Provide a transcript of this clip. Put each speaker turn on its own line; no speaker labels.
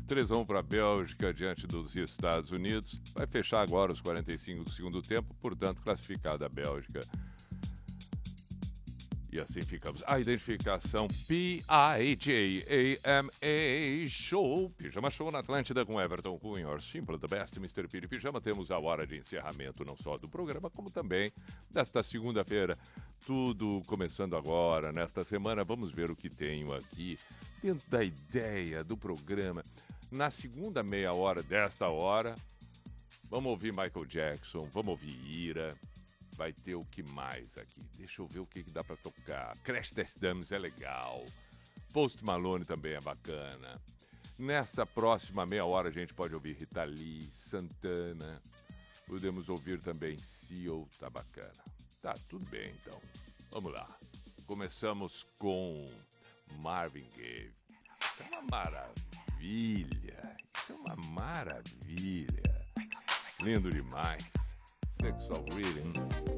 3-1 para a Bélgica diante dos Estados Unidos. Vai fechar agora os 45 do segundo tempo, portanto, classificada a Bélgica. E assim ficamos. A identificação P-I-J-A-M-A Show. Pijama Show na Atlântida com Everton Cunha. Or Simple the Best, Mr. Piri Pijama. Temos a hora de encerramento não só do programa, como também desta segunda-feira. Tudo começando agora, nesta semana. Vamos ver o que tenho aqui dentro da ideia do programa. Na segunda meia hora desta hora, vamos ouvir Michael Jackson, vamos ouvir Ira. Vai ter o que mais aqui? Deixa eu ver o que dá pra tocar. Crash Test Dummies é legal. Post Malone também é bacana. Nessa próxima meia hora a gente pode ouvir Rita Lee, Santana. Podemos ouvir também Seal, tá bacana. Tá, tudo bem então. Vamos lá. Começamos com Marvin Gaye. Isso é uma maravilha. Isso é uma maravilha. Lindo demais. Sexual Rhythm.